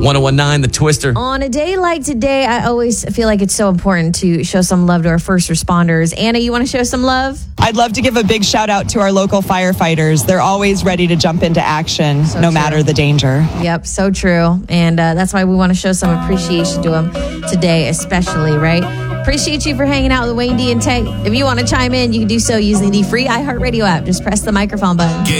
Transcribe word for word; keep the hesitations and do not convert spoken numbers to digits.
one oh one nine The Twister. On a day like today, I always feel like it's so important to show some love to our first responders. Anna, you want to show some love? I'd love to give a big shout out to our local firefighters. They're always ready to jump into action, So no true. matter the danger. Yep, so true. And uh, that's why we want to show some appreciation to them today, especially, right? Appreciate you for hanging out with Wayne D and Tay. If you want to chime in, you can do so using the free iHeartRadio app. Just press the microphone button.